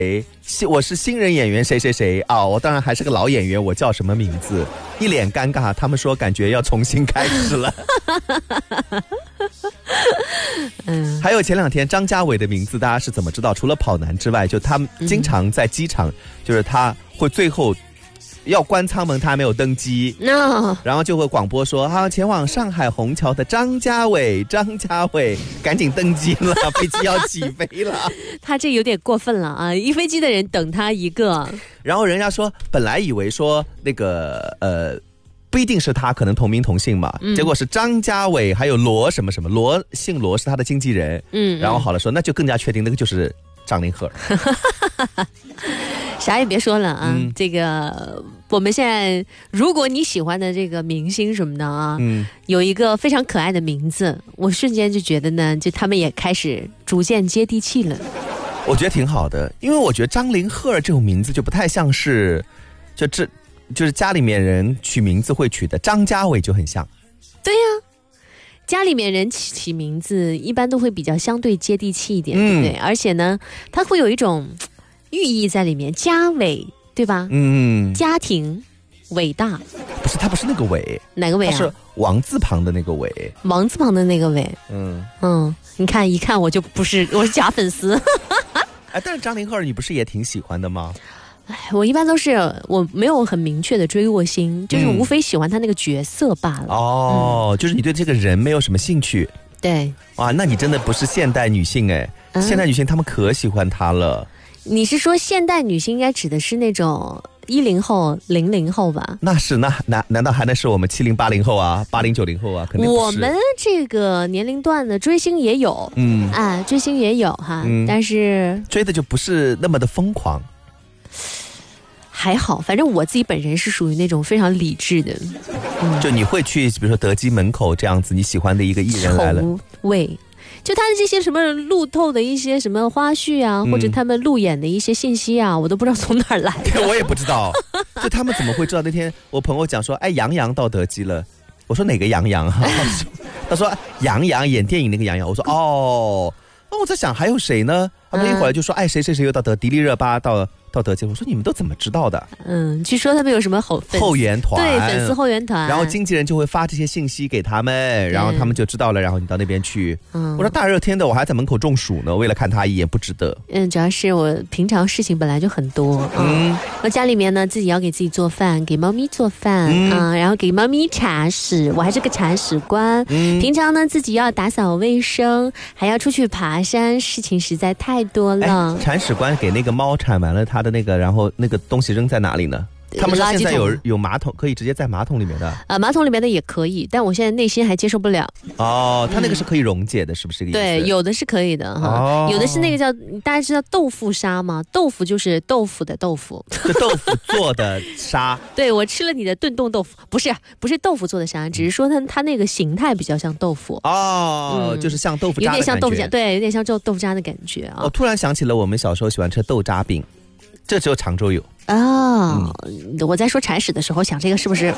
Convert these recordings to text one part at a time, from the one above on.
我是新人演员谁谁谁啊，我当然还是个老演员，我叫什么名字？一脸尴尬，他们说感觉要重新开始了。还有前2天张家伟的名字大家是怎么知道？除了跑男之外，就他经常在机场，就是他会最后要关舱门，他还没有登机，然后就会广播说前往上海虹桥的张家伟赶紧登机了，飞机要起飞了。 他这有点过分了啊！一飞机的人等他一个， 然后人家说本来以为说那个不一定是他，可能同名同姓嘛，结果是张家伟还有罗什么什么，姓罗是他的经纪人，然后好了说那就更加确定那个就是张凌赫。 啥也别说了啊，这个我们现在如果你喜欢的这个明星什么的啊，有一个非常可爱的名字，我瞬间就觉得呢，就他们也开始逐渐接地气了。 我觉得挺好的，因为我觉得张凌赫这种名字就不太像是就是家里面人取名字会取的，张家伟就很像。 对呀，家里面人起名字一般都会比较相对接地气一点，对不对？而且呢，它会有一种寓意在里面，家伟，对吧？家庭伟大。 不是，他不是那个伟。 哪个伟啊？ 他是王字旁的那个伟。 王字旁的那个伟。你看一看我就不是，我是假粉丝。 但是张凌赫你不是也挺喜欢的吗？ 我一般都是我没有很明确的追过星，就是无非喜欢他那个角色罢了。就是你对这个人没有什么兴趣。 对。 哇，那你真的不是现代女性现代女性她们可喜欢他了。 你是说现代女性应该指的是那种10后、00后吧？ 那是难道还能是我们70、80后啊，80、90后啊？肯定不是。 我们这个年龄段的追星也有，追星也有哈，但是追的就不是那么的疯狂。 还好，反正我自己本人是属于那种非常理智的。 就你会去，比如说德基门口这样子，你喜欢的一个艺人来了， 喂。就他的这些什么路透的一些什么花絮啊，或者他们路演的一些信息啊，我都不知道从哪儿来的。 我也不知道，就他们怎么会知道？那天我朋友讲说，杨洋到德基了，我说哪个杨洋啊？他说杨洋演电影那个杨洋，我说那我在想还有谁呢？他们一会儿就说谁谁谁又到迪丽热巴到德基，我说你们都怎么知道的？ 据说他们有什么后援团， 对，粉丝后援团， 然后经纪人就会发这些信息给他们，然后他们就知道了，然后你到那边去。我说大热天的我还在门口中暑呢，为了看他一眼不值得。 主要是我平常事情本来就很多，我家里面呢自己要给自己做饭，给猫咪做饭然后给猫咪铲屎，我还是个铲屎官。平常呢自己要打扫卫生，还要出去爬山，事情实在太多了。 铲屎官给那个猫铲完了它的那个，然后那个东西扔在哪里呢？他们说现在有马桶，可以直接在马桶里面的。 马桶里面的也可以，但我现在内心还接受不了。 它那个是可以溶解的，是不是这个意思？ 对，有的是可以的哈，有的是那个叫大家知道豆腐沙吗？豆腐就是豆腐的豆腐， 就豆腐做的沙。 对，我吃了你的炖冻豆腐，不是豆腐做的沙，只是说它那个形态比较像豆腐。 就是像豆腐渣的感觉， 有点像豆腐渣，对，有点像豆腐渣的感觉啊。 我突然想起了我们小时候喜欢吃豆渣饼，这只有常州有。 我在说铲屎的时候想这个是不是？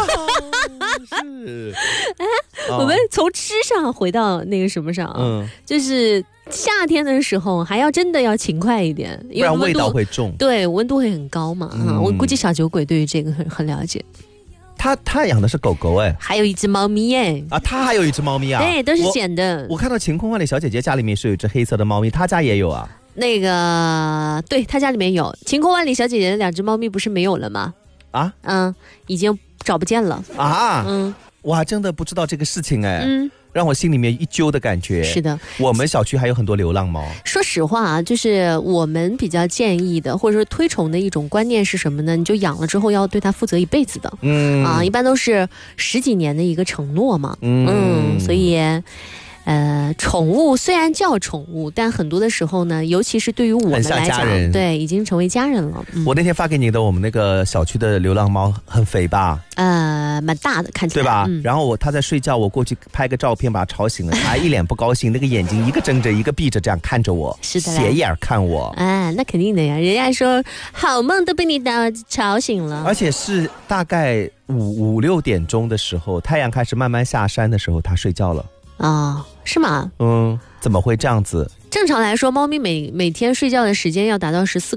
我们从吃上回到那个什么上，就是夏天的时候还要真的要勤快一点， 不然味道会重。 对，温度会很高嘛。我估计小酒鬼对于这个很了解。 他养的是狗狗还有一只猫咪他还有一只猫咪啊？ 对，都是捡的。 我看到晴空万里小姐姐家里面是有一只黑色的猫咪，她家也有啊。 那个对他家里面有晴空万里小姐姐的2只猫咪不是没有了吗？已经找不见了我还真的不知道这个事情让我心里面一揪的感觉。 是的， 我们小区还有很多流浪猫。 说实话啊，就是我们比较建议的或者说推崇的一种观念是什么呢？你就养了之后要对它负责一辈子的。一般都是10几年的一个承诺嘛。所以宠物虽然叫宠物，但很多的时候呢，尤其是对于我们来讲，对，已经成为家人了。 我那天发给你的我们那个小区的流浪猫很肥吧？ 蛮大的，看起来对吧？然后它在睡觉，我过去拍个照片把它吵醒了，它一脸不高兴，那个眼睛一个睁着一个闭着，这样看着我， 是的， 斜眼看我。 那肯定的呀，人家说好梦都被你吵醒了， 而且是大概5、6点钟的时候，太阳开始慢慢下山的时候，它睡觉了。 是吗？ 怎么会这样子？ 正常来说，猫咪每天睡觉的时间要达到14